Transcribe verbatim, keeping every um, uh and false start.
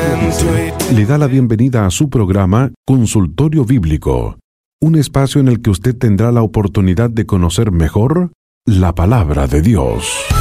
Le da la bienvenida a su programa Consultorio Bíblico, un espacio en el que usted tendrá la oportunidad de conocer mejor la palabra de Dios.